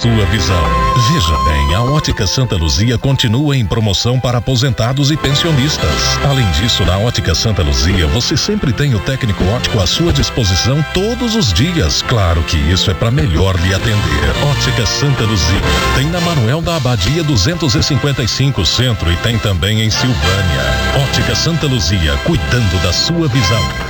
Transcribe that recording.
sua visão. Veja bem, a Ótica Santa Luzia continua em promoção para aposentados e pensionistas. Além disso, na Ótica Santa Luzia, você sempre tem o técnico óptico à sua disposição todos os dias. Claro que isso é para melhor lhe atender. Ótica Santa Luzia. Tem na Manuel da Abadia 255 Centro e tem também em Silvânia. Ótica Santa Luzia, cuidando da sua visão.